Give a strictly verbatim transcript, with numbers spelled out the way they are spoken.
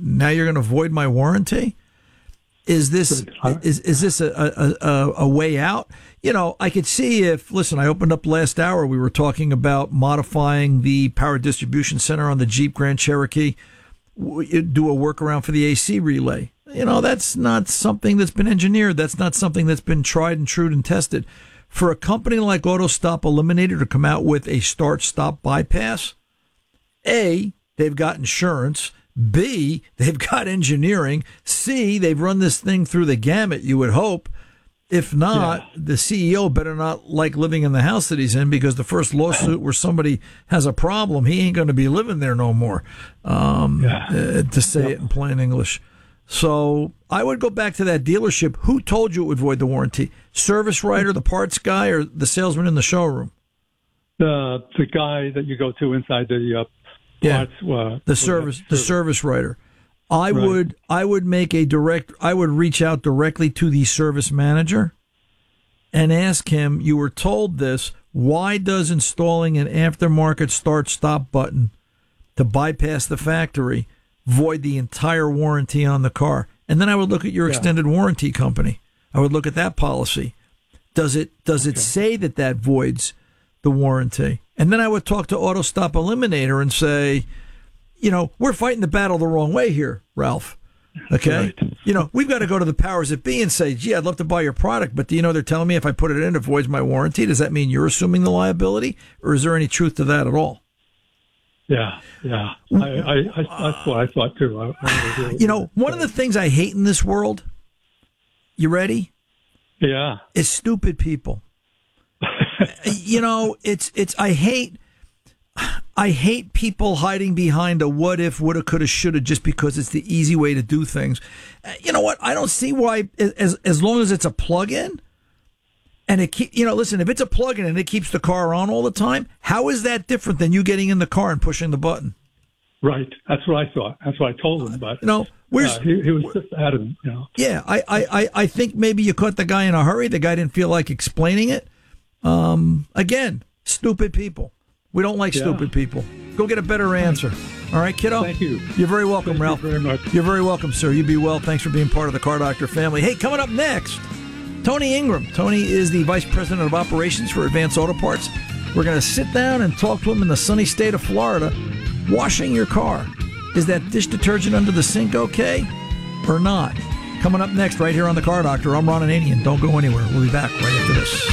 now you're going to void my warranty? Is this is is this a, a, a, a way out? You know, I could see if, listen, I opened up last hour, we were talking about modifying the power distribution center on the Jeep Grand Cherokee, do a workaround for the A C relay. You know, that's not something that's been engineered. That's not something that's been tried and true and tested. For a company like AutoStop Eliminator to come out with a start-stop bypass, A, they've got insurance. B, they've got engineering. C, they've run this thing through the gamut, you would hope. If not, yeah. the C E O better not like living in the house that he's in, because the first lawsuit where somebody has a problem, he ain't going to be living there no more, um, yeah. uh, to say yep. it in plain English. So I would go back to that dealership. Who told you it would void the warranty? Service writer, the parts guy, or the salesman in the showroom? The the guy that you go to inside the uh, yeah, parts, uh, the service the service writer. I right. would I would make a direct. I would reach out directly to the service manager and ask him. You were told this. Why does installing an aftermarket start stop button to bypass the factory void the entire warranty on the car? And then I would look at your yeah. extended warranty company. I would look at that policy. Does it does it okay. say that that voids the warranty? And then I would talk to AutoStop Eliminator and say, you know, we're fighting the battle the wrong way here, Ralph. Okay? Right. You know, we've got to go to the powers that be and say, gee, I'd love to buy your product, but do you know they're telling me if I put it in, it voids my warranty? Does that mean you're assuming the liability? Or is there any truth to that at all? Yeah, yeah. I, I, I, that's what I thought, too. I, I you know, one of the things I hate in this world, you ready? Yeah. Is stupid people. You know, it's it's. I hate, I hate people hiding behind a what if, woulda, coulda, shoulda, just because it's the easy way to do things. You know what? I don't see why, as as long as it's a plug-in, and it keep, you know, listen, if it's a plug-in and it keeps the car on all the time, how is that different than you getting in the car and pushing the button? Right. That's what I thought. That's what I told him. But you know, where's uh, he, he was just adamant. You know. Yeah, I, I, I think maybe you caught the guy in a hurry. The guy didn't feel like explaining it. Um, again, stupid people. We don't like yeah. stupid people. Go get a better answer. All right, kiddo? Thank you. You're very welcome, Thank Ralph. You very much. You're very welcome, sir. You be well. Thanks for being part of the Car Doctor family. Hey, coming up next, Tony Ingram. Tony is the Vice President of Operations for Advance Auto Parts. We're going to sit down and talk to him in the sunny state of Florida. Washing your car. Is that dish detergent under the sink okay or not? Coming up next right here on the Car Doctor. I'm Ron Ananian. Don't go anywhere. We'll be back right after this.